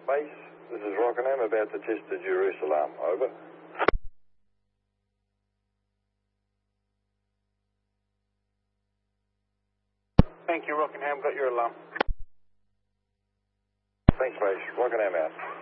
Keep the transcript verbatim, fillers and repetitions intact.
Base, this is Rockingham about to test the Jerusalem. Over. Thank you, Rockingham. Got your alarm. Thanks, Base. Rockingham out.